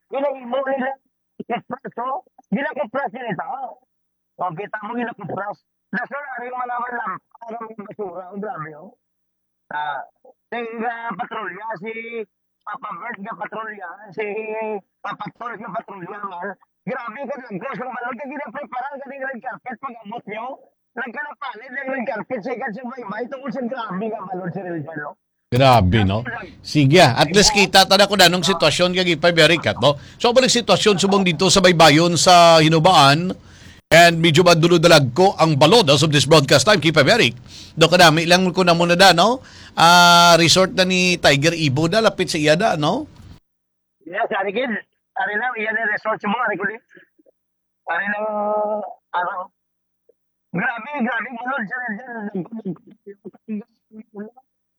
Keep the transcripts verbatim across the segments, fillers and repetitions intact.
Ginahimo nila ipreso, ginakupras nila. O, kita mo ginakupras. Daso na rin malaman lang, parang yung basura, ang grabe, oh. Ah, si uh, patrolya, si Papa Bert nga patrolya, si Papa Torres nga patrolya, man. Grabe ka lang, Diyos ng malog, kaya ginapreparan ka ng red carpet pag-amot nyo. Nagkanapalit ng red carpet, sa ikan si Maymay, tungkol sa grabe nga malog si Rizal, no? Grabe, no? Sige, at least kita tada ko na nung sitwasyon kag ipaberikat, no? So, balik sitwasyon subong dito sa baybayon sa Hinubaan, and medyo madulod-dalag ko ang balod as of this broadcast time, Keep Americ. Do kadami lang ko na muna da, no? Ah, resort na ni Tiger Ibo da, lapit sa iya da, no? Yes, ari kid, ari na, iyan ang resort mo, ari kulit. Ari na, ano, grabe, grabe, malod siya rin dyan.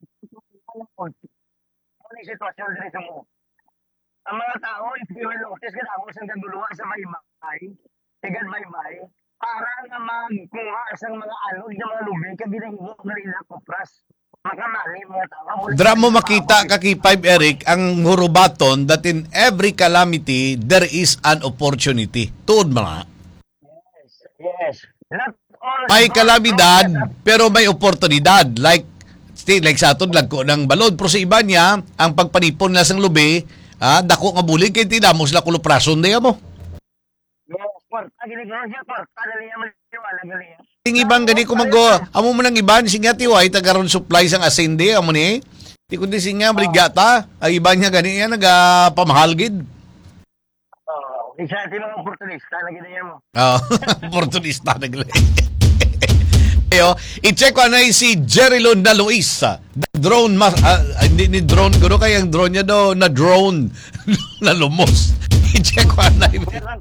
Ano yung sitwasyon dito mo? Ang mga tao, if you will notice, kinakos ang ganduluwa sa maymay, tigan maymay, para nga magkuha sa mga alog ng mga lubig, kabinahimo na rin na kupras. Makamali mga tao. Dra mo makita ka kay Five Eric ang hurubaton that in every calamity there is an opportunity. Tuod mga. Yes, yes. Not all May kalamidad pero may oportunidad. Like still like sa aton lagko ng balod pero sa iba niya ang pagpanipon na sang lubi, ah, dako nga bulig kay tinamos la kuluprason niya mo. Yes, porta, ginigro siya, porta, dali naman siya, wala gali. Ting ibang gani ko mag amo mo nang iban singa tiway tagaron supply sang asindi amo ni. Ti kundi singa brigata ay iba niya gani yan naga pamahal gid. Oh, isa ti mga oportunista na ginaya mo. Oh, oportunista nagli. Yo, i-check ko na si Jerry Lunda Luis. The drone mas uh, hindi ni drone guro kay ang drone niya do na drone na lumos. I-check ko na.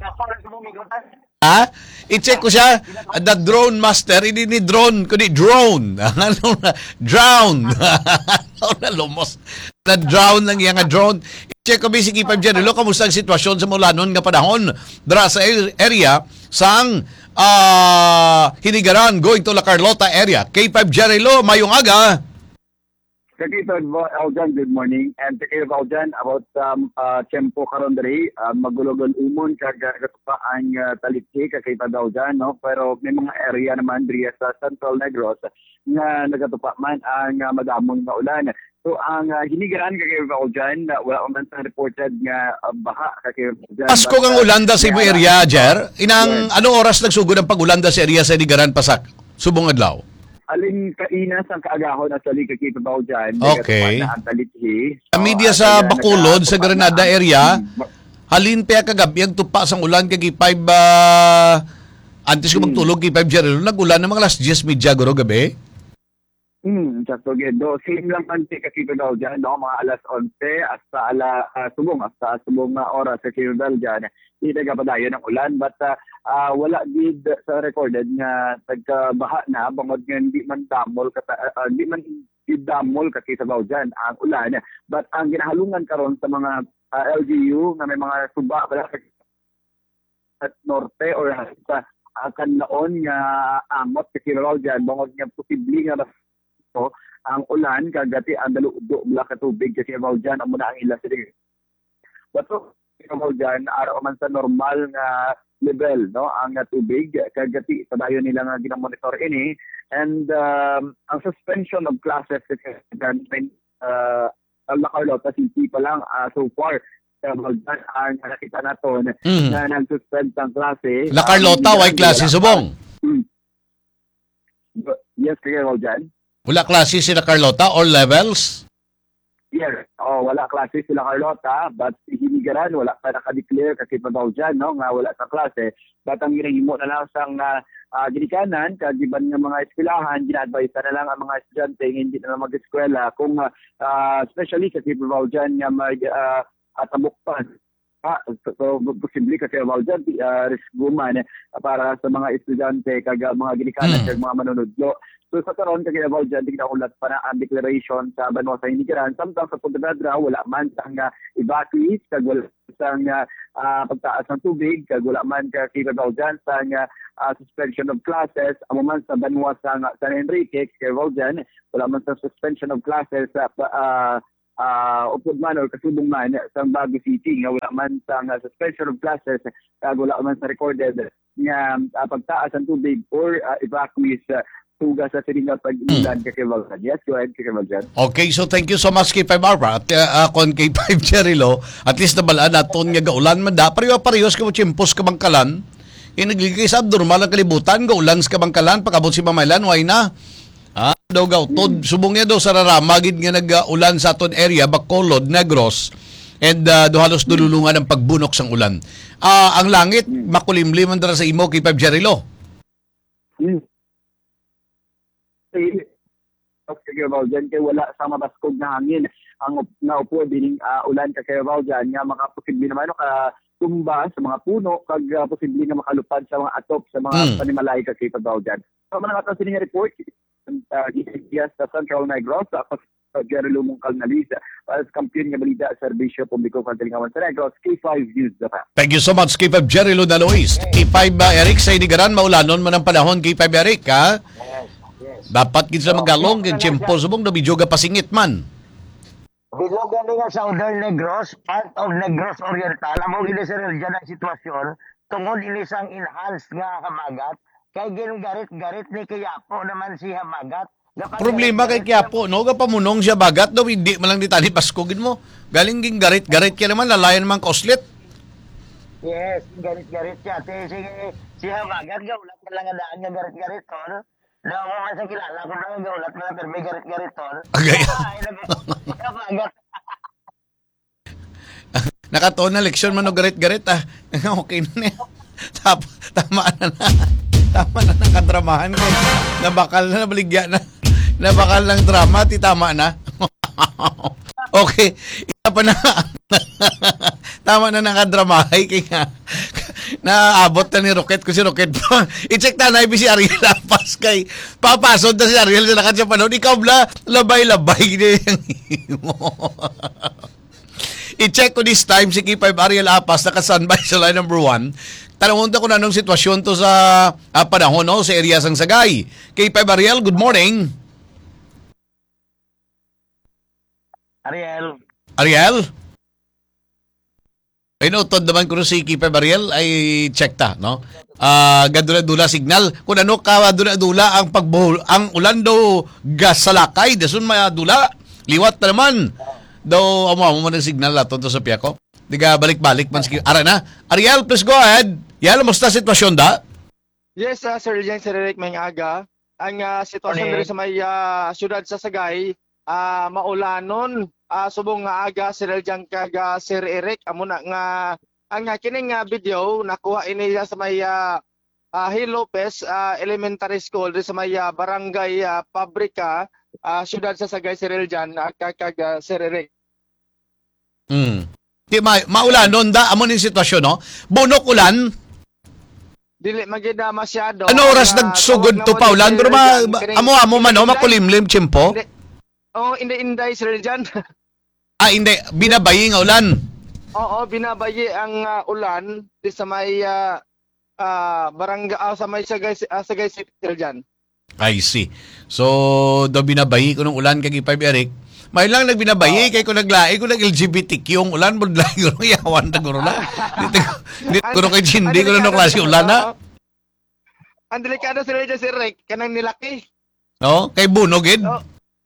Ha? I-check ko siya. The drone master, hindi ni drone, kundi drone. Ano na? Drown. Ano na lumos? Na drown lang yung drone. I-check ko basically five Jerilo, kamusta ang sitwasyon sa mulanon nga panahon dra sa area sang uh, Hinigaran going to La Carlota area. K five Jerilo, mayong aga. Secretary Aljan, good morning. And Secretary Aljan, about um, uh, Tiempo karon diri, uh, magulogol umon kag katupa ang uh, talitsi kakita daw dyan, no? Pero may mga area naman diri sa Central Negros nga nagatupa man ang uh, madamon nga ulan. So ang uh, hinigaran kay Aljan, uh, wala man sa reported nga uh, baha kay Aljan. Pasko kang ulanda sa ibo area, Jer. Inang yes. Anong oras nagsugod ang pag-ulanda sa area sa Hinigaran pasak? Subong adlaw. Aling kainas ang kaagahon at sali kakita daw dyan. Okay. Ang talitsi. Ang media sa Bacolod, sa Granada area, halin pa kagabi ang tupa sang ulan kay five uh, antes ko magtulog kay five Jerry, nag-ulan ng mga alas diyes media guro gabi. Hmm, sakto gendo. Same lang panti kakita daw dyan, no? Mga alas onse hasta ala uh, subong, hasta subong na oras kakita daw dyan. Hindi nagapadayon ng ulan, but uh, uh, wala did sa recorded nga nagkabaha na, bangod nga hindi man damol, kata, uh, hindi man damol kakita daw dyan ang ulan. But ang ginahalungan karon sa mga uh, L G U na may mga suba at norte or sa uh, kanlaon nga amot kakita daw dyan, bangod nga posible nga so, ang ulan kagati ang daludo mula ka tubig kasi about dyan ang muna ang ila sila. But so, about dyan, araw man sa normal nga level, no, ang uh, tubig kagati padayon nila nga ginamonitor ini, and um, ang suspension of classes kasi dyan uh, La Carlota City pa lang uh, so far about dyan ang nakita naton mm. na nag-suspend ang klase. La Carlota, um, why klase subong? Hmm. Yes, kaya about dyan. Wala klase sila Carlota or levels? Yes. Oh, wala klase sila Carlota, but hinigaran, wala pa naka-declare kasi pa daw dyan, no, nga wala sa klase. But ang ginahimo na lang sang uh, uh, ginikanan, kagiban ng mga eskwelahan, gina-advise na lang ang mga estudyante hindi na lang mag-eskwela. Kung, uh, especially kasi pa daw dyan nga mag, uh, atabukpan. Ah, so, so posible kasi about dyan, uh, risk woman uh, para sa mga estudyante, kag mga ginikanan, mm. kag mga manunodlo. So sa karon kay about dyan, di ulat pa na ang declaration sa Banwa sa Hinigaran. Samtang sa Pontevedra, wala man sang uh, evacuees, kag wala sang uh, uh, pagtaas ng tubig, kag wala man kay about dyan sang uh, uh, suspension of classes. Amo man sa Banwa sa San Enrique, kay about dyan, wala man sa suspension of classes sa uh, uh, upod man o kasubong man sa Baguio City nga wala man sa nga suspension of classes kag wala man sa recorded nga uh, pagtaas ang tubig or uh, evacuees uh, tuga sa silinga pag-ilan kay Kevaljan. Yes, go ahead, Kevaljan. Okay, so thank you so much K five Barbara. At uh, kon K five Cherilo, at least nabalaan naton nga gaulan man da. Pareho-parehos ka mo chimpos ka bangkalan. Inagligay sa abnormal ang kalibutan, gaulan sa bangkalan, pagabot si Mamaylan, why na? Ah, daw gautod, subong niya daw sa raramagid nga nag-ulan sa aton area, Bacolod, Negros, and uh, do halos dululungan ang pagbunok sang ulan. Ah, ang langit, makulimlim man dara sa imo K five Cherilo. Hmm. Kagawaw dyan kay wala sa mabaskog na hangin ang naupo dining uh, ulan ka kagawaw dyan nga makaposible naman ka tumba sa mga puno kag uh, posible nga makalupad sa mga atop sa mga mm. panimalay ka kay kagawaw dyan. So man nga sining report uh, yes, sa Central Negros sa uh, Jerry Lumong Calnalisa para sa kampiyon nga balita sa Serbisyo Publiko Kantilingawan sa Negros K five News Japan. Thank you so much K five Jerry Ludalois. K five uh, Eric sa Inigaran maulanon man ang panahon K five Eric ha. Dapat gid sa magalong kay tiyempo subong na bidyoga pasingit man. Bilog gani nga sa Southern Negros, part of Negros Oriental, amo gini sa dyan ang sitwasyon tungod ini sang enhanced nga hamagat kay gingarit-garit ni Quiapo naman si hamagat. Problema kay Quiapo no ga pamunong siya bagat daw hindi man lang ditali paskugin mo. Galing ging garit-garit kaya naman lalayan man kauslit. Yes, garit-garit siya. Si, si, si hamagat ga ulat lang nga daan nga garit-garit ko. No? Daw mo man sa kilala ko lang gaulat mo pero may garit-garit tol. Okay. Hamagat. Nakatuon na leksyon man og garit-garit ah. Okay na niya. Tap, tama na na. Tama na ng kadramahan ko. Nabakal na, nabaligya na. Nabakal ng drama, ti tama na. Okay, isa pa na. Tama na ng kadramahay. Kaya naabot na ni Rocket ko si Rocket pa. I-check na na si Ariel Apas kay papasod na si Ariel sa lakat sa panahon. Ikaw bla, labay-labay na yung mo. I-check ko this time si K five Ariel Apas naka-standby sa line number one. Tanong ko na anong sitwasyon to sa uh, panahon no, sa area sang Sagay. K five Ariel, good morning. Ariel. Ariel? Ay no, tod naman ko si K five Ariel ay check ta, no? Ah, uh, gadula-dula signal. Kung ano ka dula-dula ang pagbuhol, ang ulan daw gas sa lakay, dasun madula. Liwat na naman. Daw amo amo man ang signal ato to sa Piako. Diga balik-balik man sige. Ara na. Ariel, please go ahead. Yala, musta sitwasyon da? Yes, uh, Sir Jen, Sir Eric, may aga. Ang uh, sitwasyon Okay. diri sa may uh, syudad sa Sagay, uh, maulanon, uh, subong nga aga, Sir Jen, kag uh, Sir Eric, amo na nga, ang uh, kining uh, video, nakuha ini sa may uh, uh, Hill Lopez uh, Elementary School, diri sa may uh, Barangay uh, Pabrika, uh, syudad sa Sagay, Sir Jen, uh, kag uh, Sir Eric. Hmm. Di ma maulanon da amo ning sitwasyon no. Bunok ulan. Dili magida masyado. Ano oras Ang, uh, nagsugod tawag to naman pa ni ulan Sir pero ma, Jen, ma- kining- amo amo man no kining- makulimlim tiyempo. Hindi. Oh, hindi inday Sir Jen. Ah hindi binabayi nga ulan. Oo, binabayi ang uh, ulan di sa may uh, uh, barangay uh, sa may Sagay uh, Sagay City dyan. I see. So do binabayi ko ng ulan kay five Eric. May lang nagbinabayi kay ko naglahi ko nag L G B T Q yung ulan mo lahi ko yawan ta guro na. Dito dito ko kay hindi ko na klase ulan na. Ang delikado sila dyan si Rick, kanang nilaki. No, kay bunogid. Oh.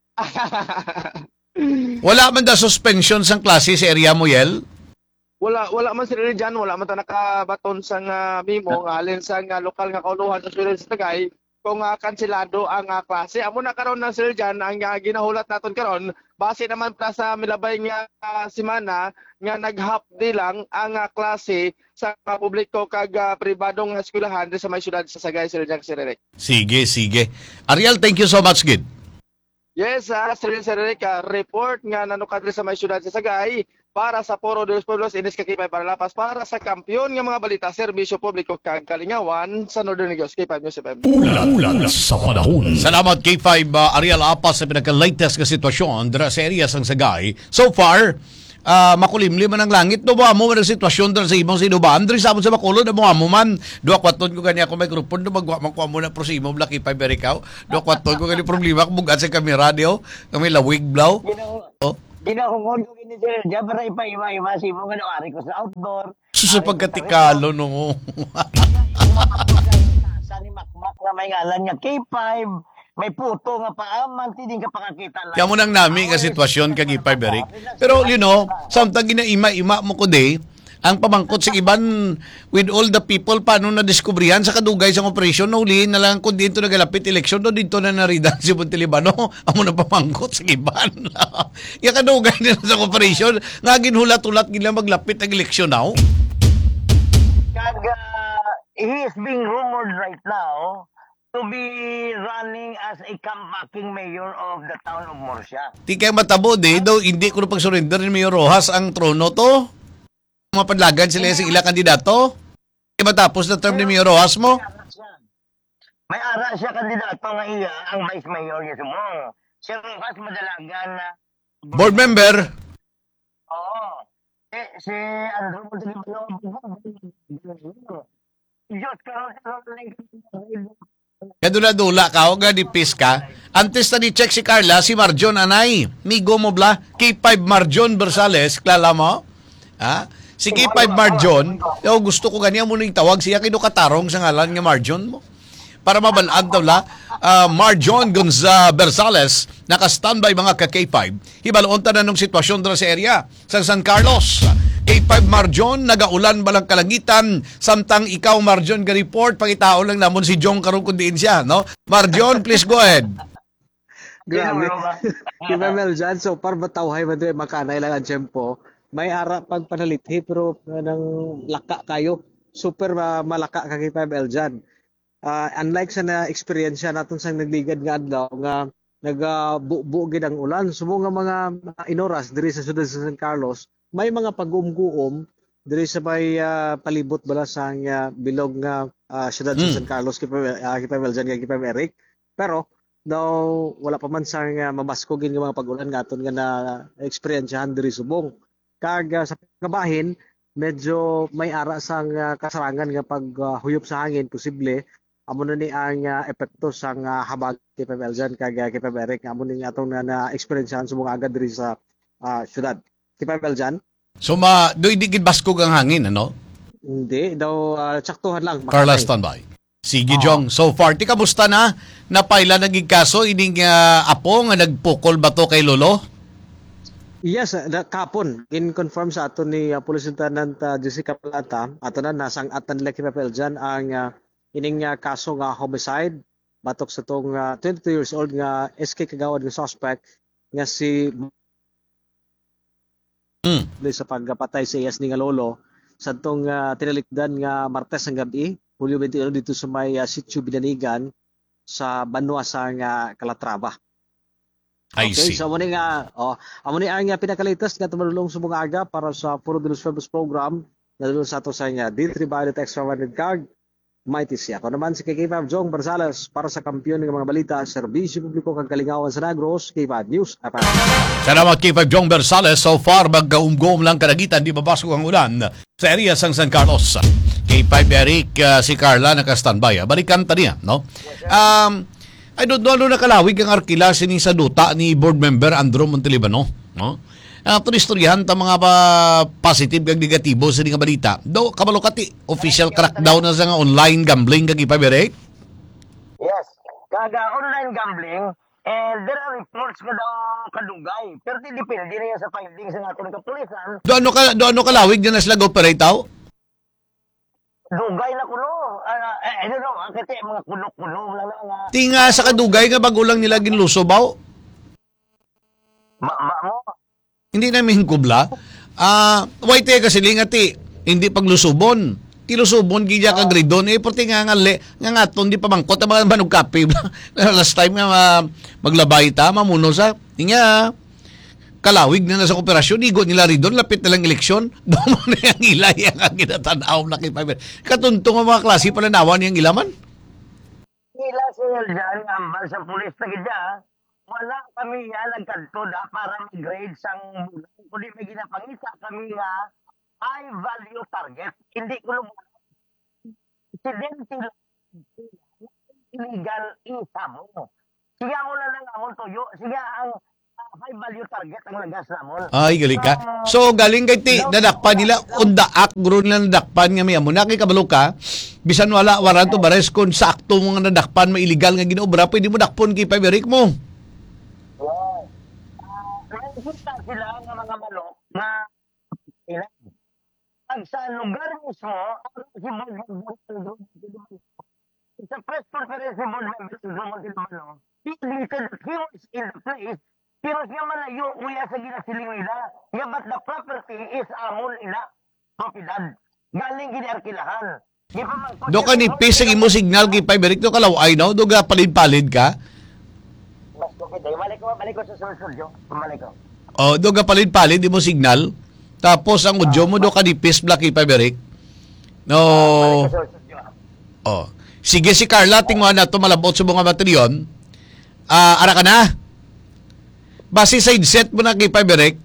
Wala man da suspension sang klase sa area mo yel. wala wala man sila dyan, wala man ta nakabaton sa nga mimo nga alin sa nga lokal nga kauluhan sa sila sa Tagay kung uh, kansilado ang uh, klase. Amo na karon na sila dyan ang uh, ginahulat naton karon base naman pa sa milabay nga uh, simana nga nag-half day lang ang uh, klase sa uh, publiko kag uh, pribadong eskwelahan sa may syudad sa Sagay sila dyan Sir Eric. Sige, sige. Ariel, thank you so much, Gid. Yes, uh, Sir Sir Eric, uh, report nga nanukadre sa may syudad sa Sagay para sa Foro de los Pueblos Ines Kakipay para Lapas para sa kampiyon nga mga balita serbisyo publiko kag kalingawan sa Northern Negros K five News F M. Ulat sa panahon. Salamat K five uh, Ariel Apas sa pinaka-latest nga sitwasyon dira sa area sang Sagay. So far, uh, makulimlim man ang langit. Do ba mo man ang sitwasyon dira sa imong sinubaan? Diri sa amon sa Bacolod, mo amo man. Duwa kwaton ko kanya ako may grupo do magwa man ko amo na pro sa imong K five Eric. Duwa kwaton ko kani problema ko bugat sa kami radio, kami lawig blaw. Ginoo. Oh. Kinahungod ko gini sir, diya para ipa-iwa-iwa si mo nga no, ari ko sa outdoor. So, sa pagkatikalo, no. Sa ni Makmak na may ngalan niya K five, may puto nga paaman, hindi ka pakakita lang. Kaya mo nang nami nga sitwasyon kag ipay Beric. Pero you know, samtang ginaima-ima mo ko day, ang pamangkot sa iban with all the people paano na diskubrihan sa kadugay sa operation no uli na lang kung dito nagalapit eleksyon do dito na naridan si Montalibano amo na pamangkot sa iban. Ya kadugay nila sa operation nga ginhulat-ulat gila maglapit ang eleksyon now. Kag uh, he is being rumored right now to be running as a comebacking mayor of the town of Murcia. Di kay matabo de daw hindi ko na pag-surrender ni Mayor Rojas ang trono to. Mapadlagan sila sa ilang kandidato. Di matapos na term ni Mayor Rojas mo. May ara siya kandidato nga iya ang vice mayor niya sumo. Si Rojas madalagan na Board member. Oo. Si, si Andrew Montalibano. Diyos karon sa Kadula-dula ka o nga dipis ka. Antes na ni-check si Carla, si Marjon Anay. Migo mo bla? K five Marjon Bersales. Klala mo? Ha? Si K five Marjon, yo, gusto ko ganyan mo nang tawag siya kay katarong sa ngalan nga Marjon mo. Para mabalaan daw la, uh, Marjon Gonza Bersales, naka-standby mga ka-K five. Hibaloon ta na nung sitwasyon dra sa area sa San Carlos. K five Marjon, nagaulan balang kalangitan, samtang ikaw Marjon ga report, pangitao lang namon si Jong karong kundiin siya, no? Marjon, please go ahead. Grabe. Kiba Mel dyan, so par matawhay man doon, makanay lang ang tiyempo. May ara pag panalithi, pero uh, nang laka kayo, super uh, malaka ka kiba Mel dyan. Uh, unlike sa na-experience natin sa nagligad nga adlaw, nga nag-buugid ang ulan, sumo nga mga uh, inoras diri sa sudad sa San Carlos, may mga pag-uum-guom diri sa may uh, palibot bala sa uh, bilog nga uh, siyudad sa Mm. San Carlos, kipa uh, kipa Mel dyan, kipa Eric. Pero daw wala pa man sa uh, mabaskogin nga mga pag-ulan nga aton nga na experiencehan diri subong. Kag uh, sa kabahin medyo may ara sang uh, kasarangan nga pag uh, huyop sa hangin posible amo na ni ang uh, epekto sang uh, habag kay Pebeljan kag uh, kay Peberic amo ni atong na, na experiencehan subong agad diri sa uh, syudad. Kay Pebeljan So, ma, do'y di gid baskog ang hangin, ano? hindi daw uh, tsaktuhan lang. Carla, Makatay. standby. Sige, Jong. So far, ti kamusta na? Napaila naging kaso, ining uh, apo nga nagpukol ba to kay Lolo? Yes, uh, na- kapon in-confirm sa ato ni uh, Police Lieutenant uh, Jessica Plata ato na nasang atan nila kay Pebeljan ang uh, ining uh, kaso nga homicide batok sa tong uh, twenty-two years old nga S K kagawad nga suspect nga si Mm. sa pagpatay sa iyas ni nga lolo sa tong uh, tinalikdan nga Martes ng gabi, Hulyo twenty-one dito sa may uh, Sitio Binanigan sa Banwa sa nga Calatrava. I see. Okay, so amo ni nga oh, amo ni ang uh, pinakalitas nga tumalulong sa mga aga para sa Puro de los Pueblos program na dulong sa ato sa nga D three Violet Extra One Card. Mighty siya. Ako naman si K five Jong Barzales para sa kampiyon ng mga balita, serbisyo publiko kag kalingawan sa Negros, K five News. Apa. Salamat K five Jong Bersales. So far, magkaumgom lang karagitan, di babasok ang ulan sa area sang San Carlos. K five Eric, uh, si Carla naka-standby. ah. Balikan ta niya, no? Um, I don't know ano nakalawig ang arkila sining sa duta ni board member Andrew Montalibano, no? Uh, tulistoryahan ta mga pa positive kag negatibo sa nga balita. Do kabalokati official crackdown na sa nga online gambling kag K five Eric. Yes. Kaga online gambling, and there are reports nga daw kadugay. Pero di depende na yan sa findings ng ating kapulisan. Do ano ka do ano kalawig na sila operate taw? Dugay na kuno. Uh, eh, I don't know. Ang kati, mga kuno-kuno lang na nga. Tinga sa kadugay nga bago lang nila ginlusobaw. Ma, ma mo. Hindi namin kubla. Ah, wait eh kasi lingati, hindi paglusubon. Tilusubon gidya ka gridon eh porti nga nga le, nga ngaton di pa bangkot ang mga banog kape. Last time nga ma, maglabay ta mamuno sa inya kalawig na nasa kooperasyon igo nila ridon lapit na lang eleksyon. Domo na yang ilay ang ginatanaw na kay Piper. Katuntong ang mga klase pala nawan yang ilaman. Ila sila dyan, ambal sa pulis na gidya. Wala kami yan nagkanto da para mag-grade sang bulan. Kundi may ginapangisa kami nga high value target. Hindi ko lumulong. Incidente lang. Illegal isa mo. Siya mo na lang ang tuyo. Siya ang uh, high value target ang lagas namon. Ay, galing ka. So, galing kay ti, nadakpan nila, undaak, guro nila nadakpan nga may amo. Na kay kabalo ka, bisan wala, waranto bares, kung sakto mo nga nadakpan, may illegal nga ginaobra, pwede mo dakpon kay Paberic mo. Wow. Uh, nakikita sila ng mga manok na ilan. Pag sa lugar mismo, si Board sa press conference si Board Member Dumagilmano, he admitted that he was in the place, pero siya malayo kuya sa ginasiling nila. Yeah, but the property is amon ila. Propiedad. Galing giniarkilahan. Do ka ni pisag imo signal kay Paberic, do ka laway no? Do ka palid-palid ka? Mas okay, day. Balik ko, balik ko sa studio. Balik ko. O, do ka palid-palid, imo signal. Tapos ang audio mo do ka ni pis black kay Paberic. No. Balik ko sa studio. Oh. Sige si Carla, tingwa na to malabot sa mga bateryon. Ah, ara ka na? Base sa headset mo na kay Paberic.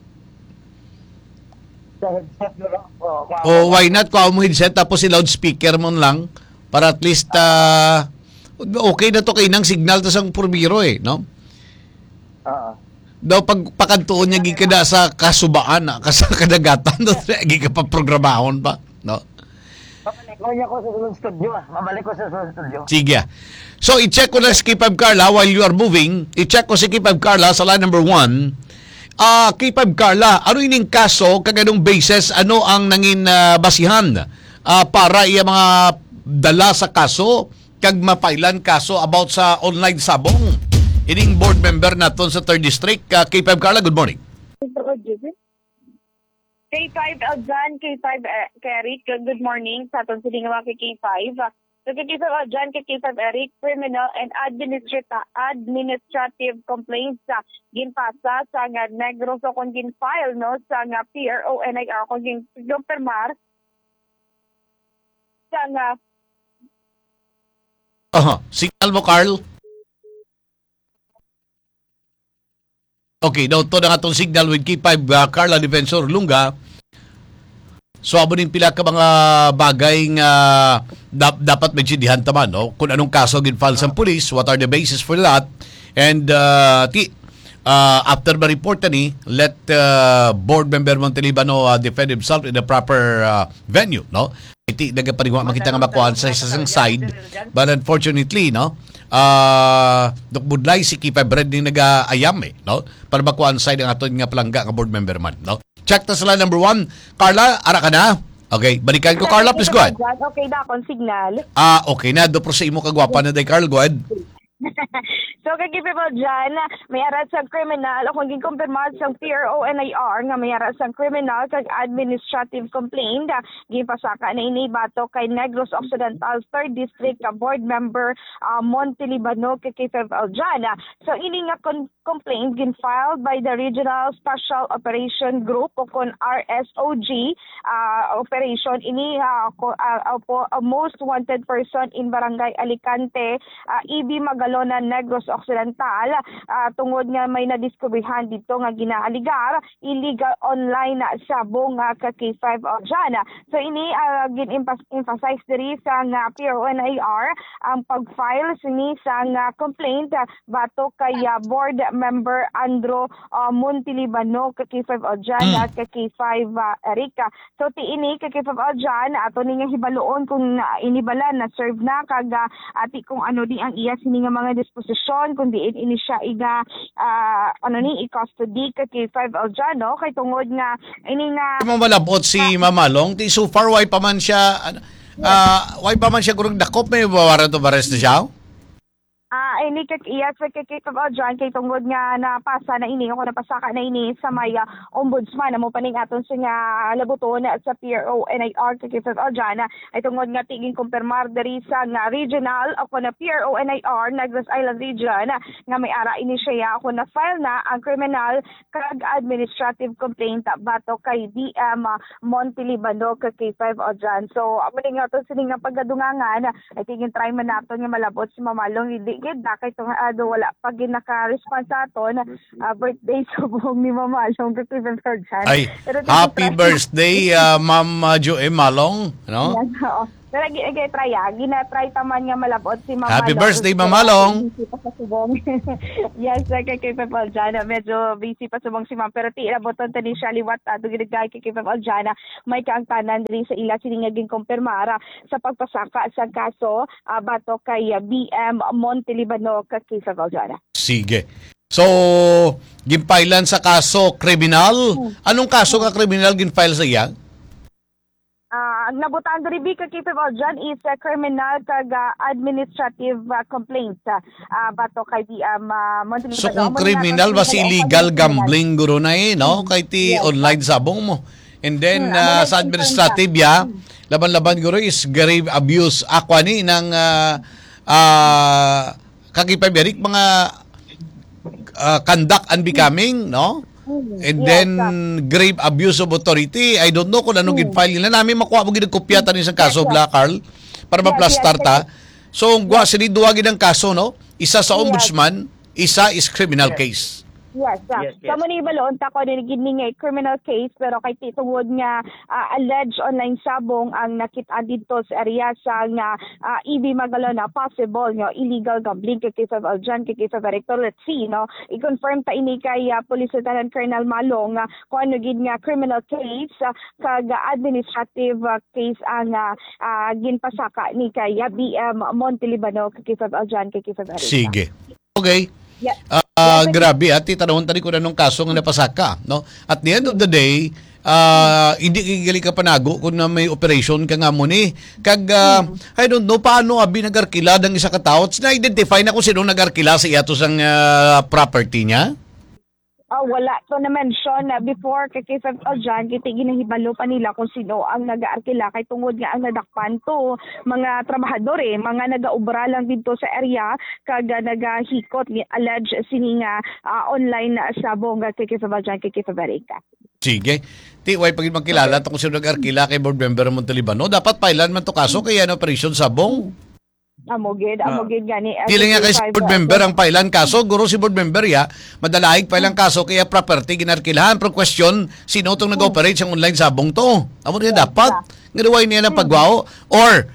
Sa headset mo lang. O Oh, why not kuha mo headset tapos si loudspeaker mo lang para at least uh, okay na to kay nang signal tas ang purbiro eh, no? Oo. Daw pag pakantuon niya gikada sa kasubaan na kas kadagatan do gi ka pa programahon pa, no? Babalik ko niya ko sa sulong studio. ah. Babalik ko sa sulong studio. Sige. So i-check ko na si Kipab Carla while you are moving. I-check ko si Kipab Carla sa line number one. Ah, uh, Kipab Carla, ano ining kaso kaganong basis, ano ang nangin uh, basihan uh, para iya mga dala sa kaso kag mapailan kaso about sa online sabong? Ining board member naton sa third District, uh, Kipab Carla, good morning. K five Aljan, K five Eric, good morning sa atong siling mga K five. So K five Aljan, K five Eric, criminal and administrative administrative complaints sa ginpasa sa nga Negros o kung ginfile no sa nga P R O N I R kung ginpermar sa nga Aha, signal mo Carl. Okay, daw to na atong signal with K five uh, Carla Defensor Lunga. So abo ning pila ka mga bagay nga dap, dapat magsidihan taman, no? Kung anong kaso ginfile sa police, what are the basis for that? And uh, ti uh, after the report ni, let uh, board member Montelibano uh, defend himself in the proper uh, venue, no? Iti nagapanigwa makita nga makuha sa isang side, but unfortunately, no? Uh, dukbudlay si Kipay Brad ning nag-ayam eh, no? Para makuha ang side ang aton nga palangga nga board member man, no? Check ta sa line number one. Carla, ara ka na? Okay, balikan ko Carla, please go ahead. Okay na akong signal. Ah, okay na. Do pro sa imo kagwapa na day Carl, go ahead. So kay people dyan, may arat sa criminal o kung gikumpirmad sa P R O N I R nga may arat sa criminal kag administrative complaint gipasaka na ini bato kay Negros Occidental third District ka board member uh, Monte Libano kay K five Aljan. So ini nga con- complaint gin filed by the Regional Special Operation Group o kon R S O G uh, operation ini uh, uh, uh, uh, most wanted person in Barangay Alicante, uh, E B Magalona, Negros Occidental, uh, tungod nga may nadiskubrihan dito nga ginaaligar illegal online na sabong nga ka K five Aljan. So ini uh, gin-emphasize diri sa nga P R O N I R ang pag-file sini sa nga complaint uh, bato kay uh, board member Andro uh, Montelibano ka K five Aljan Mm. at ka K five uh, Erika. So ti ini ka K five Aljan ato ni nga hibaluon kung uh, inibala na serve na kag uh, ati kung ano di ang iya sini nga mga disposisyon kung diin ini siya iga uh, ano ni i-custody ka K five Aljan, no? Kay tungod nga ini nga Mo malabot si Mamalong, ti so far why pa man siya uh, why pa man siya kurang dakop, may bawaran to bares na siya? Ah, ini kay iya sa kay K five Aljan kay tungod nga napasa na ini ako napasaka na ini sa may uh, ombudsman mo paning aton sa nga labuton sa P R O N I R kay K five Aljan ay tungod nga tiging kumpirmar diri sa nga regional ako na P R O N I R Negros Island Region nga may ara ini siya ako na file na ang criminal kag administrative complaint bato kay D M Monte Libano kay K five Aljan. So amo ning aton sini nga pagdungangan ay tiging try man nato nga malabot si Mamalong hindi gid na kay tong ado wala pa gid naka-response sa aton uh, birthday subong ni Mama Malong kay K five Aljan. Ay, happy birthday uh, Ma'am uh, Joe Malong, no? Yan, oo. Pero gina try ah, gina-try taman nga malabot si Mama Happy Long. birthday, Mama Long. Busy pa sa subong. Yes, kay kay Pepal Jana, medyo busy pa subong si Ma'am, pero ti raboton tani siya liwat ato ginagay kay Pepal Jana. May kaangtanan diri sa ila sini nga ginkumpirmara sa pagpasaka sa kaso uh, bato kay uh, B M Montelibano kay Pepal Jana. Sige. So, ginpailan sa kaso kriminal. Anong kaso ka kriminal ginfile sa iya? Ah, ang nabutan diri bi kay Pepal Jan is a criminal kag uh, administrative uh, complaint uh, bato kay B M uh, Montelibano. So, kung kriminal ba si illegal gambling guro na eh, no? Kay ti Yes. online sabong mo. And then, Hmm, uh, amo sa na- administrative ya, laban-laban guro is grave abuse. Aqua ni ng uh, uh, kagipaberik mga uh, conduct unbecoming, no? And Yes, then, sir. grave abuse of authority. I don't know kung anong ginfile nila. Namin makuha mo ginagkopya ta ni sa kaso, Yes, sir. Bla, Carl, para Yes, maplastar yes, ta. So, ang yes. siniduwagin ng kaso, no? Isa sa Yes. ombudsman, isa is criminal case. Yes, uh, Yes, yes. Kamo ni balon ta ko dinigid ni nga criminal case pero kay titungod nga uh, alleged online sabong ang nakita dito sa area sa nga uh, E B Magalona possible nga illegal gambling kay case of Aljan kay case of Rector. Let's see, no, i-confirm ta ini kay uh, Police Lieutenant Colonel Malong uh, kung ano gid nga criminal case uh, kag administrative uh, case ang uh, uh, ginpasaka ni kay uh, B M Montelibano kay case of Aljan kay case of Rector. Sige. Okay. Yeah. Ah, grabe at titanong tani ko na nung kaso nga napasaka, no? At the end of the day, ah hindi kigali ka panago kung na may operation ka nga mo ni. Kag ah, I don't know paano abi nagarkila ng isa ka tao. Na-identify na kung sino nagarkila sa iyato sang ah, property niya. Ah, wala to na mention na before kay case of Aljan kiti ginahibalo pa nila kung sino ang nagaarkila kay tungod nga ang nadakpan to mga trabahador eh, mga nagaubra lang dito sa area kag ah, nagahikot ni alleged sini nga ah, online na sabong kay case of Aljan kay case of Erika. Sige. Ti way pag magkilala to kung sino nagarkila kay board member ng Montalibano, dapat pailan man to kaso kaya na operation sabong. Amogid, amogid gani. Dili nga kay si board member ang pailan kaso, guro si board member ya, madalaig pailan kaso kaya property ginarkilahan. Pero question, sino itong nag-operate sa online sabong to? Amo niya dapat. Ngaruway niya ng pagwao. Or,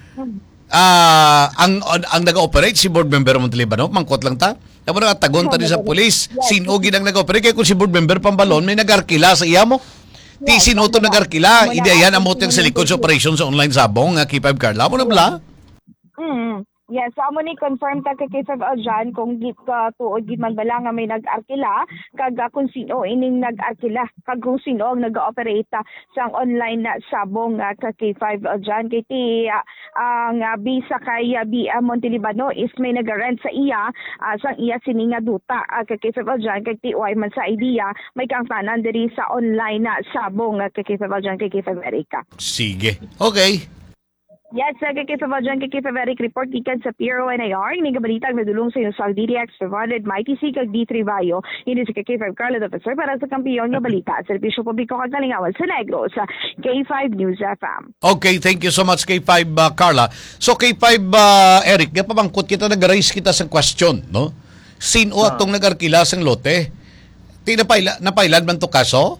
ah ang ang nag-operate si board member ng Montalibano, mangkot lang ta. Amo na tagon ta sa police. Sino gid ang nag-operate kay kung si board member pambalon may nagarkila sa iya mo. Ti sino to nagarkila? Ideyan amo tiyang sa likod sa operation sa online sabong nga K five Carla mo na bla. Mm. Yes, amo ni confirm ta kay case of Aljan kung git ka tuod gid man bala nga may nag-arkila kag ah, kung sino ining nag-arkila kag kung sino ang nag-operate ah, sang online na sabong nga ka K five Aljan kay ti ah, ang uh, bisa kay uh, B M Montelibano is may nag-rent sa iya ah, sang iya sini nga duta uh, kay case of Aljan kay ti way man sa idea may kang tanan diri sa online na sabong nga kay case of Aljan kay K five Erika. Sige. Okay. Yes, sa kay Kifa Vajan, kay Kifa Veric report gikan sa P R O N I R. Ini kabalitang nadulong sa inyo sa D D X provided by T C kag D three Bayo. Ini si K five Carla Officer para sa kampiyon nga balita at serbisyo publiko kag Kalingawal sa Negros sa K five News F M. Okay, thank you so much K five uh, Carla. So K five uh, Eric, gapamangkot kita nag-raise kita sa question, no? Sino atong nag-arkila sang lote? Ti napaila napailan man to kaso?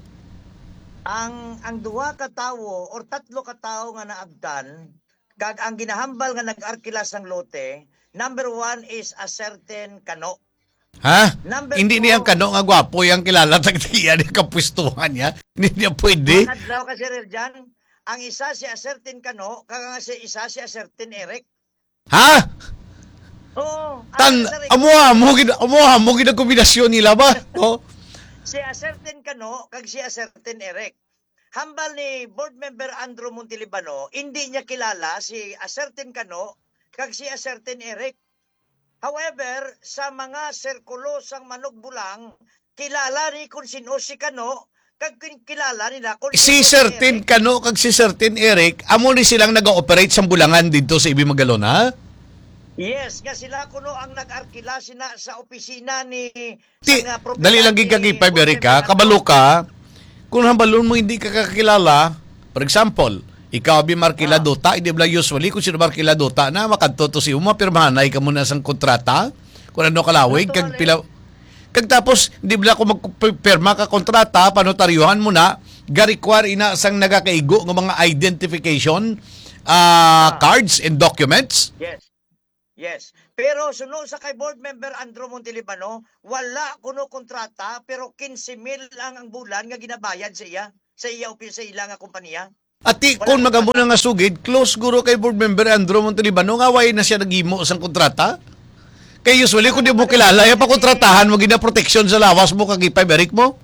ang ang duha ka tawo or tatlo ka tawo nga naabdan kag ang ginahambal nga nag-arkila sang lote, number one is a certain Kano. Ha? Number Hindi two, niya kano nga gwapo yung kilala tagtiya ni kapwestuhan niya. Hindi niya pwede. Manad daw kasi Rel Jan, ang isa si a certain Kano, kag ang si isa si a certain Eric. Ha? Oo. Tan ang- amuha mo gid amuha mo gid ang kombinasyon nila ba? No? Si a certain Kano, kag si a certain Eric. Hambal ni board member Andrew Montelibano, hindi niya kilala si a certain Kano, kag si a certain Eric. However, sa mga sirkulo sang Manugbulang, kilala ni kung sino si Kano, kag kin- kilala nila kung Si sino certain Eric. kano kag si certain Eric, amo ni silang nag-ooperate sa bulangan dito sa Ibi Magalona. Yes, nga sila kuno ang nag-arkila sina sa opisina ni Ti, sa nga propiedad dali lang ni gid kag K five board Eric member ha, kabalo Andrew. ka. Kung hambalon mo hindi ka kakilala, for example, ikaw abi markila Ah. dota, hindi bla usually kung sino markila dota na makadto to si uma pirmahanay ka muna sang kontrata. Kung ano kalawig kag Totoo, pila kag tapos hindi bla ko magpirma ka kontrata, panotaryuhan mo na, ga-require ina sang nagakaigo ng mga identification ah, cards and documents. Yes. Yes. Pero sunod sa kay board member Andrew Montelibano, wala kuno kontrata pero fifteen mil lang ang bulan nga ginabayad sa iya sa iya o sa ila nga kompanya. At ti, kung magamo na nga sugid, close guro kay board member Andrew Montalibano, nga way na siya nagimo sang kontrata. Kay usually kung di mo kilala, yung pakontratahan mo gina protection sa lawas mo kag ipay mo.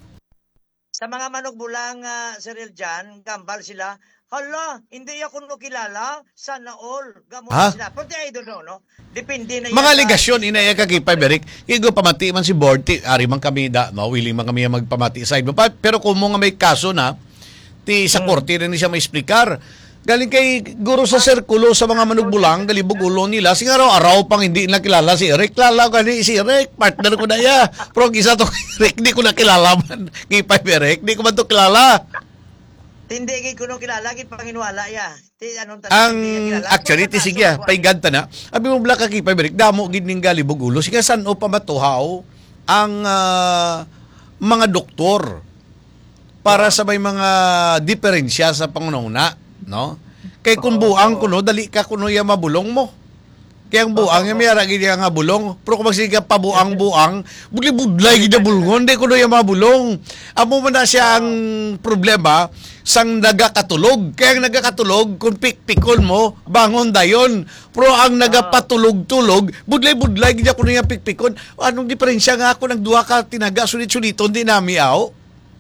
Sa mga manok bulang uh, Cyril Jan, gambal sila, hala, hindi ako no kilala, sana all, gamo Ha? sila. Pero I don't know, no? Depende na Mga yan aligasyon sa- inaya kag ipay berik, igo pamati man si board, ti, ari man kami da, no, willing man kami magpamati side mo. Pa, pero kung mo nga may kaso na, ti sa korte rin siya may explicar. Galing kay guro sa sirkulo sa mga manugbulang, galibog ulo nila. Sige araw-araw pang hindi na kilala si Eric. Kilala ko ni si Eric, partner ko na ya. Pero isa to Eric, hindi ko na kilala man. Kipay Eric, hindi ko man to kilala. Hindi kay kuno kilala, kay panginwala ya. Ti anong tanong, Ang hindi niya kilala. actually, Kung ti sa sige, kaso, paigad ta na. Abi mo bla ka kipay Eric, damo gid ning galibog ulo. Sige san o pamatuhaw ang ah, mga doktor para sa may mga diferensya sa panguna, no? Kay kung buang kuno, dali ka kuno ya mabulong mo. Kaya ang buang, yung may aragi niya nga bulong. Pero kung magsige ka pabuang-buang, budlay-budlay gina bulngon, di kuno ya mabulong. Amo mo na siya ang problema sang nagakatulog. Kaya ang nagakatulog, kung pikpikon mo, bangon dayon. Pero ang nagapatulog-tulog, budlay-budlay gina kuno ya pikpikon. Anong diferensya nga ako, nagduwa ka, tinaga, sulit-suliton, di nami aw.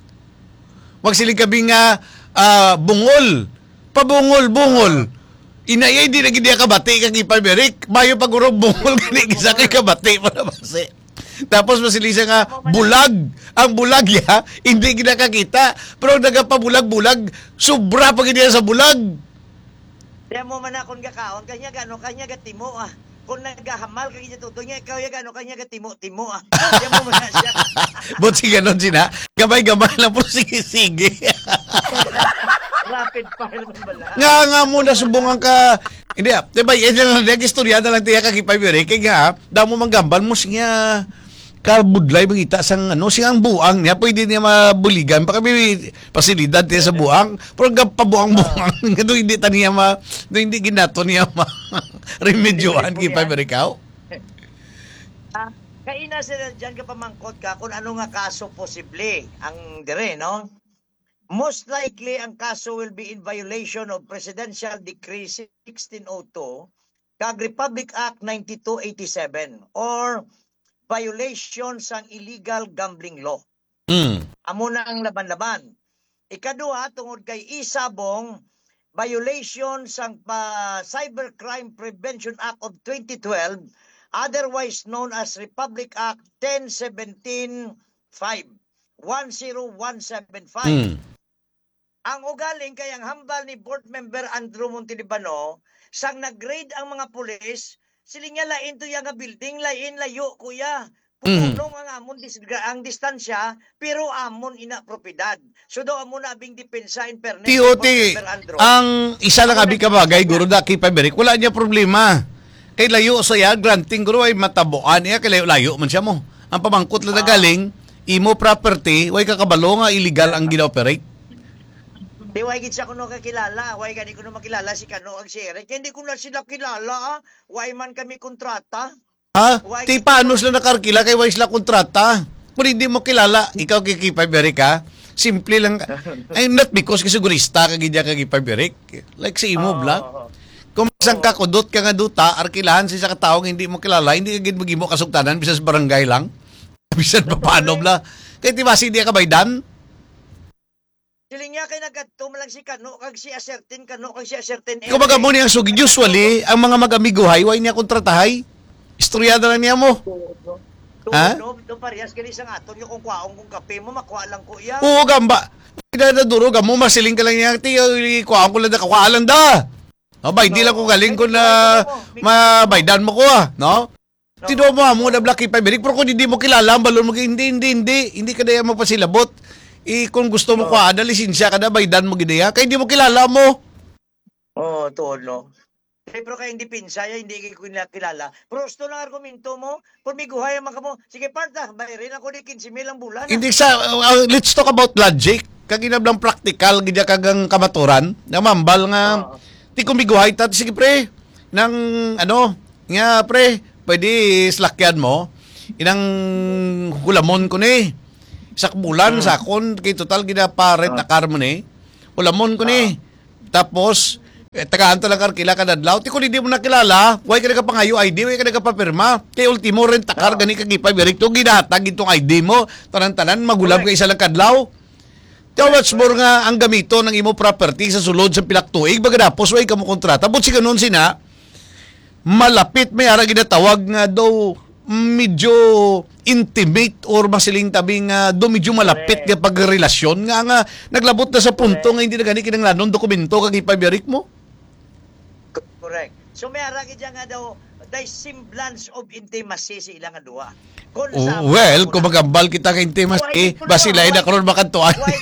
Magsiling kami nga ah, bungol. Pabungol-bungol. Inayay di na gini kabati kang ipalmerik. Mayo pagurong bungol gini gisa kay kabati para basi. Tapos masilisa nga bulag. Ang bulag ya, hindi ginakakita. Pero ang nagapabulag-bulag, sobra pa gini sa bulag. Kaya mo man akong gakaon, kanya gano, kanya gatimo ah. Kung nagahamal kay niya tuto niya, ikaw ya gano, kanya gatimo-timo ah. Kaya mo man na siya. Buti ganon sina. Gamay-gamay lang po sige-sige. Rapid fire man bala. Nga nga mo na subungan ka. Hindi ah. Diba, yan lang, nag-istorya na lang tiya kagipay mo rin. Kaya nga, daw mo manggambal mo siya kabudlay mangita sang ano, siya ang buang niya. Pwede niya mabuligan. Baka may pasilidad niya sa buang. Pero hanggang pabuang-buang. Doon hindi ta niya ma, doon hindi ginato niya ma remedyohan kipay mo rin ka. Ah, kaina sila dyan ka pamangkot ka kung ano nga kaso posible ang dire, no? Most likely, ang kaso will be in violation of Presidential Decree sixteen oh two kag Republic Act ninety-two eighty-seven or violation sang illegal gambling law. Mm. Amo na ang laban-laban. Ikaduha, tungod kay isabong, violation sang pa Cybercrime Prevention Act of twenty twelve, otherwise known as Republic Act ten seventeen five, one oh one seven five. Mm. Ang ugaling kay ang hambal ni board member Andrew Montalibano sang nag-raid ang mga pulis, siling nga lain to yang nga building, lain layo kuya. Putulong ang amon dis, ang distansya, pero amon ina propiedad. So do amon na abing depensa in fairness. T O T, board member Andrew. ang isa lang abi ka bagay, guro da kipay berik, wala niya problema. Kay layo sa ya, granting guro ay matabuan niya, kay layo-layo man siya mo. Ang pamangkot lang na galing, imo property, way kakabalo nga illegal ang gina-operate. Di way gid siya kuno kakilala, way gani kuno makilala si Kano ag si Eric. Hindi ko na sila kilala, ah. Way man kami kontrata. Ha? Ti paano sila nakarkila kay way sila kontrata? Kung hindi mo kilala, ikaw kikipay berik ka, simple lang. Ay, not because kasigurista ka gidya kagipay berik. Like sa imo, bla. Kung isang kakudot ka nga duta, arkilahan sa isa kataong hindi mo kilala, hindi ka gid magimo kasugtanan, bisan sa barangay lang. Bisan pa paano, bla. Kaya ti basi di ka baydan? Siling nga kay nagadto lang si Kano kag si Asertin Kano kag si Asertin Eric. Kung baga mo niyang sugid, usually, ang mga mag-amiguhay, way niya kontratahay. Istoryada lang niya mo. Ha? Do do parehas kani sang aton yung kung kwaong kung kape mo makuha lang ko iya. Oo, gamba. Pinadaduro ka mo, masiling ka lang niya. Ti, kuhaan ko lang da, kuhaan lang da. No, bay, di lang ko galing ko na mabaydan mo ko ah. No? Tino mo, mo na black ipay berik. Pero kung hindi mo kilala, balon mo, hindi, hindi, hindi. Hindi ka na yan magpasilabot. Eh, kung gusto mo kuhaan na, lisensya ka na, baydan mo ginaya. Kaya hindi mo kilala mo. Oo, oh, tuon no. Eh, pero kaya hindi pinsaya, hindi ko kilala. Pero gusto ng argumento mo, kung may guhay ang mga mo, sige parta, bayarin ako ni fifteen mil ang bulan. Hindi sa, uh, let's talk about logic. Kaginablang practical, gidya kagang kamaturan. Na mambal nga, Oo. Ti kumiguhay ta sige pre nang ano nga pre pwede slakyan mo inang hulamon ko ni sak bulan sakon kay total ginaparet na kar mo ni hulamon ko ni tapos eh, tagaan talaga kila kadadlaw ti kun hindi mo nakilala way ka nagapangayo I D way ka nagapapirma kay ultimo ren takar gani kagipay berik to gidatag itong I D mo tanan-tanan magulam ka isa lang kadlaw. How much more nga ang gamito ng imo property sa sulod sa pilaktuig baga dapos way kamo kontrata but si kanon sina malapit may ara ginatawag nga daw medyo intimate or masiling tabi nga do medyo malapit nga pagrelasyon nga nga naglabot na sa punto nga hindi na gani kinang lanon dokumento kag ipabirik mo. Correct. So may ara gid nga daw the semblance of intimacy sa ilang duha. Kung Oh, sa- well, kung magambal kita kay intimacy, Why, basilay na why- karon makantuan. Why,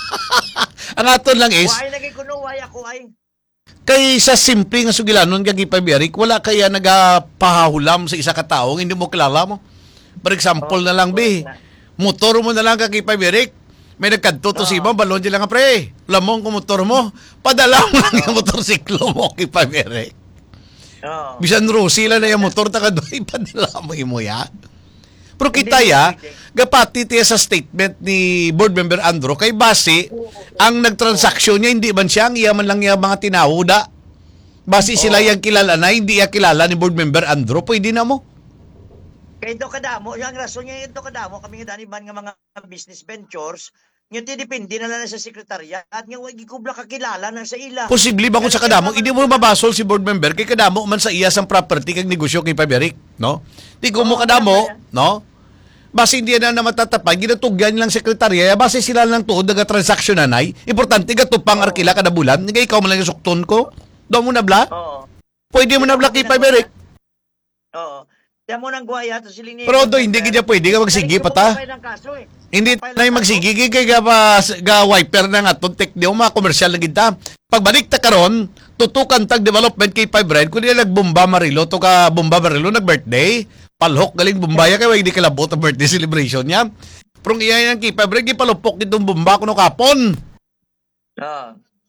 Ang aton lang is why lagi kuno, why ako ay? kay sa simple nga sugilanon kag ipabirik wala kaya nagapahulam sa isa ka tawo nga hindi mo kilala mo. For example na lang bi, motor mo na lang kag ipabirik. May nagkadto to si mo, balon di lang nga pre. Lamong ko motor mo, padala mo lang yung motorsiklo mo kay ipabirik. Oh. Bisan Rosie lang na yung motor ta kadoy padala mo imo ya. Pero kita Hindi, ya, hindi. gapati tiya sa statement ni board member Andro kay base ang nagtransaksyon niya hindi man siya ang iya man lang niya mga tinawuda. Base sila yang kilala na hindi iya kilala ni board member Andro, pwede na mo. Kaya ito kadamo, yung rason niya ito kadamo, kami nga daniban nga mga business ventures, nga tinipindi na lang sa sekretarya at nga wagi kubla kakilala na sa ila. Posible ba kung sa kadamo, hindi mo mabasol si board member kay kadamo man sa iya sang property kag negosyo kay Paberik, no? Di ko mo Oo, kadamo, wala no? Base hindi na na matatapag, ginatugyan lang sekretarya, base sila lang tuod nga transaksyon nanay. Importante gatupang arkila kada bulan, nga ikaw man lang yung sukton ko. Do mo na bla? Oo. Pwede mo na bla kay Paberik. Oo. Kaya mo nang guwaya to siling ni Pero do hindi gid pwede ka magsigi pa ta. Ng kaso, eh. Hindi na yung magsigi kay ga pa ga wiper na nga tek di mga komersyal na kita. Pagbalik ta karon, tutukan tag development kay Five Red kun nila nagbomba Marilo to ka bomba Marilo nag birthday. Palhok galing bombaya kay hindi kalabot ang birthday celebration niya. Pero iya yang kay Five Red gipalupok itong bomba kuno kapon. Oo.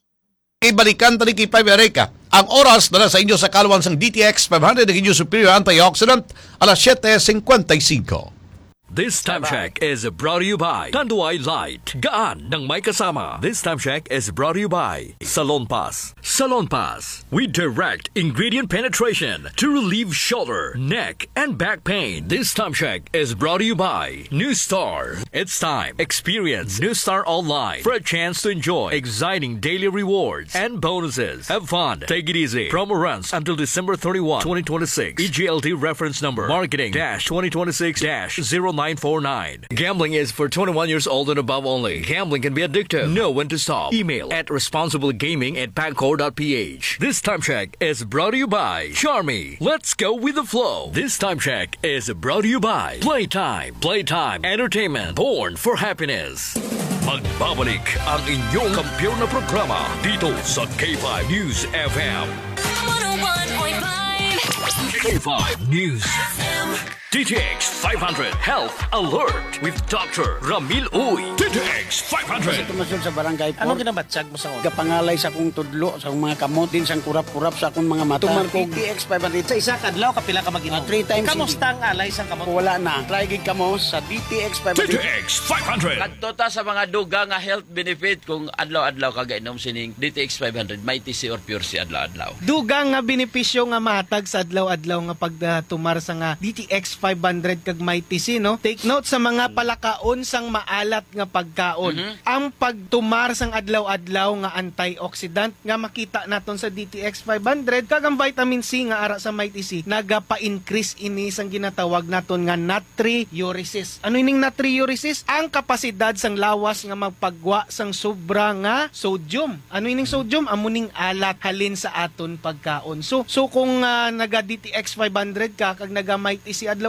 Kay balikan tali kay Five Red ka. Ang oras na sa inyo sa kalawang sang D T X five hundred ng inyong superior antioxidant alas seven fifty-five. This time check is brought to you by Tanduay Light. Gaan ng may kasama. This time check is brought to you by Salon Pass. Salon Pass. We direct ingredient penetration to relieve shoulder, neck, and back pain. This time check is brought to you by New Star. It's time. Experience New Star online for a chance to enjoy exciting daily rewards and bonuses. Have fun. Take it easy. Promo runs until December thirty-first, twenty twenty-six. E G L T reference number marketing dash twenty twenty-six dash zero nine four nine. Gambling is for twenty-one years old and above only. Gambling can be addictive. Know when to stop. Email at responsiblegaming at paccore dot p h. This time check is brought to you by Charmy. Let's go with the flow. This time check is brought to you by Playtime. Playtime Entertainment. Born for happiness. Magbabalik ang inyong kampiyon na programa dito sa K five News F M. one oh one point five K five News F M. D T X five hundred Health Alert with Doctor Ramil Uy. D T X five hundred. Tumasod sa barangay po. Anong ginabatsag mo sa ko? Kapangalay sa akong tudlo, sa akong mga kamot, din sa kurap-kurap sa akong mga mata. Tumar ko D T X five hundred. Sa isa kadlaw kapila ka maginom. Ah, three times Kamusta ang alay sa kamot? Wala na. Try gig kamo sa D T X five D T hundred. X five hundred. Kadto ta sa mga duga nga health benefit kung adlaw-adlaw kagainom sining D T X five hundred may T C or pure C adlaw-adlaw. Dugang nga benepisyo nga matag sa adlaw-adlaw nga pagtumar sa nga D T X five hundred kag may T C, no? Take note sa mga palakaon sang maalat nga pagkaon. Mhm. Ang pagtumar sang adlaw-adlaw nga antioxidant nga makita naton sa D T X five hundred kag ang vitamin C nga ara sa may T C nagapa-increase ini sang ginatawag naton nga natriuresis. Ano ining natriuresis? Ang kapasidad sang lawas nga magpagwa sang sobra nga sodium. Ano ining sodium? Amuning alat halin sa aton pagkaon. So so kung uh, naga D T X five hundred ka kag naga may T C adlaw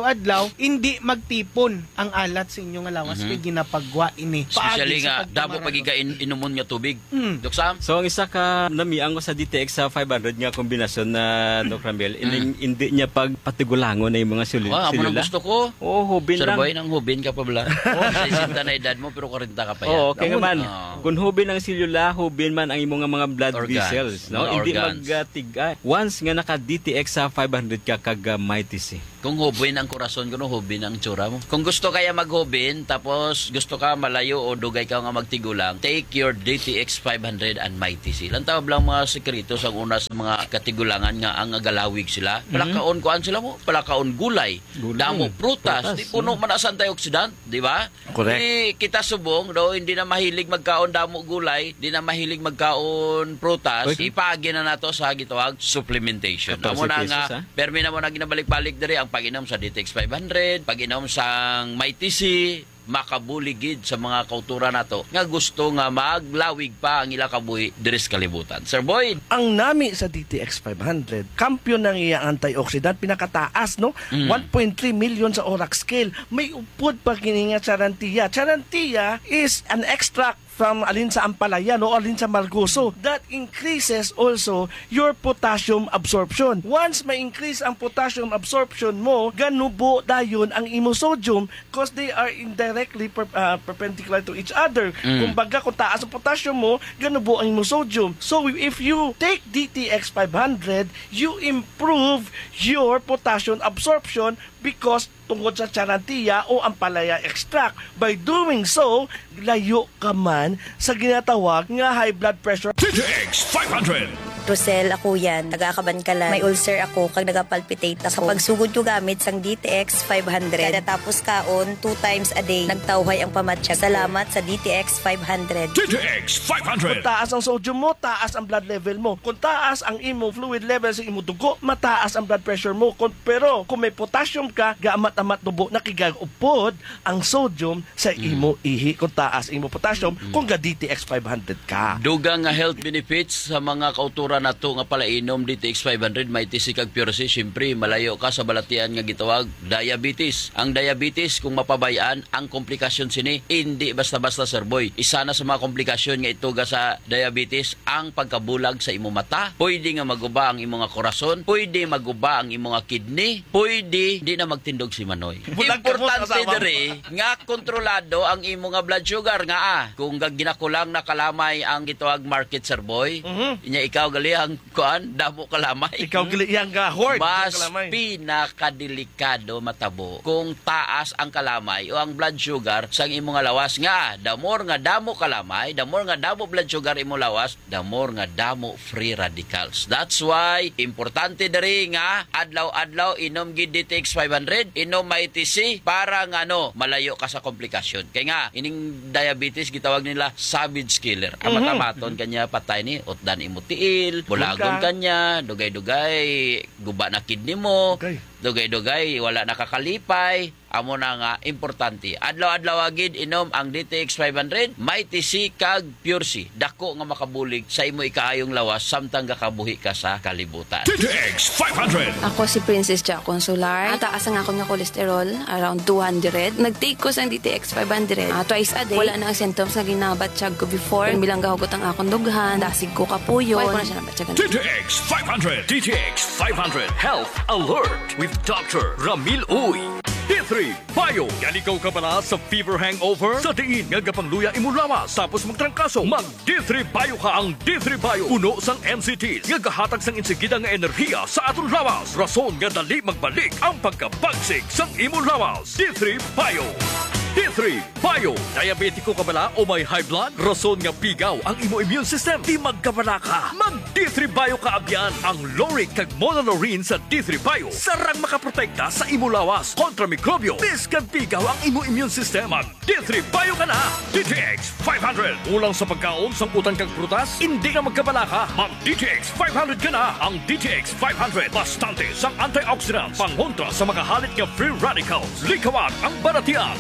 adlaw-adlaw hindi magtipon ang alat sa inyong alawas Mhm. kay ginapagwa ini. Especially Paagi sa nga, damo pagtamaran. pagi ka in, inumon nga tubig. Mm. Dok Sam? So ang isa ka namiang ko sa D T X sa five hundred nga kombinasyon na Doc Ramel, hindi, hindi niya pagpatigulangon na yung mga sulu- Wow, amo selula. na gusto ko. Oo, hubin Sir lang. Boy, nang hubin ka pa bala. Oh, sa isinta na edad mo, pero karinta ka pa yan. Oo, okay man. Ah. Kung hubin ang selula, hubin man ang imong nga mga blood Organs. vessels, no? Mga Hindi organs. magtigay. Once nga naka D T X sa five hundred ka kag uh, mighty C. Kung hubin ang kurason ko, no, hubin ang tsura mo. Kung gusto kaya maghubin, tapos gusto ka malayo o dugay ka nga magtigulang, take your D T X five hundred and Mighty C. Lantaw lang mga sekreto sa una sa mga katigulangan nga ang agalawig sila. Palakaon kuan sila mo, palakaon gulay, Gulay. damo prutas, Prutas, di puno man sa antioxidant, di ba? Correct. Di kita subong do hindi na mahilig magkaon damo gulay, di na mahilig magkaon prutas, Oy. ipagi na nato sa gitawag supplementation. fourteen Amo na pesos, nga, ha? permi na mo na ginabalik-balik diri ang pag-inom sa D T X five hundred, pag-inom sa Mighty C, makabuligid sa mga kautura nato nga gusto nga maglawig pa ang ila kabuhi diri sa kalibutan. Sir Boyd, Ang nami sa D T X five hundred, kampiyon ng iyang antioxidant, pinakataas, no? Mm. one point three million sa Orac scale. May upod pa kini nga Charantia. Charantia is an extract from alin sa ampalaya, no? Alin sa margoso. That increases also your potassium absorption. Once ma-increase ang potassium absorption mo, ganubo dayon ang imosodium because they are indirectly per, uh, perpendicular to each other. Mm. Kumbaga, kung taas ang potassium mo, ganubo ang imosodium. So, if you take D T X five hundred, you improve your potassium absorption because tungkol sa Charantia o ampalaya extract. By doing so, layo ka man sa ginatawag nga high blood pressure. D T X five hundred. Rosel, ako yan. Nagakabankalan. May ulcer ako, kag nagapalpitate ako. Sa pagsugod ko gamit sang D T X five hundred. Kada tapos kaon, two times a day, nagtawhay ang pamatsyag. Salamat sa D T X five hundred. D T X five Kung hundred. taas ang sodium mo, taas ang blood level mo. Kung taas ang imo fluid level sa imo dugo, mataas ang blood pressure mo. Kung, pero kung may potassium ka, gaamat-amat dubo, nakigagupod ang sodium sa imo ihi. Kung taas imo potassium, kung ga D T X five hundred ka. dugang nga health benefits sa mga kautura nato nga palainom D T X five hundred Mighty C kag Pure C. Syempre, malayo ka sa balatian nga gitawag diabetes. Ang diabetes kung mapabayaan, ang komplikasyon sini hindi basta-basta, Sir Boy. Isa na sa mga komplikasyon nga ituga sa diabetes ang pagkabulag sa imo mata. Pwede nga maguba ang imo nga korason, pwede maguba ang imo nga kidney, pwede di na magtindog si Manoy. Bulag ka mo sa Importante asawa mo. diri nga kontrolado ang imo nga blood sugar nga ah. Kung gag ginakulang na kalamay ang gitawag market, Sir Boy, Mhm. inya ikaw gali ang kuan damo kalamay. Ikaw gali iyang ga hoard. Mas kalamay. pinakadelikado matabo kung taas ang kalamay o ang blood sugar sa imo nga lawas nga the more nga damo kalamay, the more nga damo blood sugar imo lawas, the more nga damo free radicals. That's why importante diri nga adlaw-adlaw inom gid D T X five hundred, inom Mighty C para nga no malayo ka sa komplikasyon. Kay nga ining diabetes gitawag nila savage killer. Ang Mhm. matamaton kanya patay ni utdan imo tiil, bulagon Bulka. kanya, dugay-dugay, guba na kidney mo, Okay. dugay-dugay, wala nakakalipay. Amo na nga, importante. Adlaw-adlaw agid inom ang D T X five hundred, Mighty C kag Pure C. Dako nga makabulig sa imo ikaayong lawas samtang gakabuhi ka sa kalibutan. D T X five hundred. Ako si Princess Jack Consular. Ang taas ang ako nga cholesterol, around two hundred. Nag-take ko sa D T X five hundred. Uh, twice a day. Wala na ang symptoms nga ginabatsyag ko before. Kung bilang gahugot ang akong dughan, dasig ko kapuyon. Wala ko na siya nabatyagan. D T X five hundred. D T X five hundred. Health Alert with Doctor Ramil Uy. D three Bio. Yan ikaw ka pala sa fever hangover? Sa diin nga gapangluya imo lawas tapos magtrangkaso. Mag D three Bio ka ang D three Bio. Puno sang N C Ts. Nga gahatag sang insigida nga enerhiya sa aton lawas. Rason nga dali magbalik ang pagkabagsik sang imo lawas. D three Bio. D three Bio. Diabetiko ka bala o may high blood? Rason nga pigaw ang imo immune system. Di magkabala ka. Mag D three Bio ka abyan. Ang Loric kag Monolorine sa D three Bio. Sarang makaprotekta sa imo lawas kontra mikrobyo. Bis kag pigaw ang imo immune system. Mag D three Bio ka na. D T X five hundred. Ulang sa pagkaon, sangkutan kag prutas, hindi ka magkabala ka. Mag D T X five hundred ka na. Ang D T X five hundred. Bastante sang antioxidants. Pangontra sa mga halit nga free radicals. Likawan ang baratian. Mag D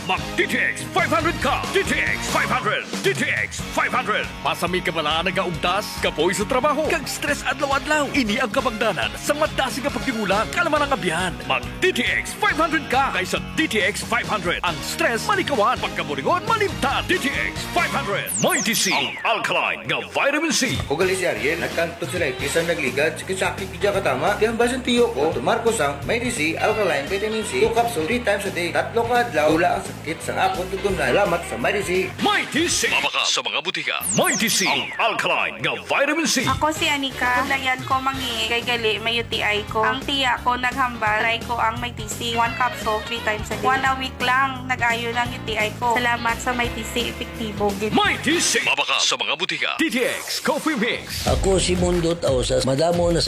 D T X five hundred ka. D T X five hundred. D T X five hundred. Masami ka bala nagaugtas, kapoy sa trabaho, kag stress adlaw-adlaw. Ini ang kabangdanan sa madasi nga pagtingulang kalaman ang abyan. Mag D T X five hundred ka kaysa D T X five hundred. Ang stress malikawan, pagkaburingon malimtan. D T X five hundred. Mighty C, ang alkaline nga vitamin C. Ugali si Ariel, nagkanto sila isang nagligad, sakit kidya katama. Di ang basan tiyo ko, tumarkos ang Mighty C, alkaline vitamin C, two capsule, three times a day, tatlo ka adlaw, wala ang sakit sa akot tutunan. Salamat sa Mighty C. Mighty C. Mabaka sa mga butika. Mighty C, ang alkaline nga vitamin C. Ako si Anika. Tulayan ko mangi kay gali may U T I ko. Ang tiya ko naghambal, try ko ang Mighty C. One capsule, three times a day. One a week lang, nag-ayo ng U T I ko. Salamat sa Mighty C, epektibo. Mighty C. Mabaka sa mga butika. D T X Coffee Mix. Ako si Mundo Tausas. Madamo na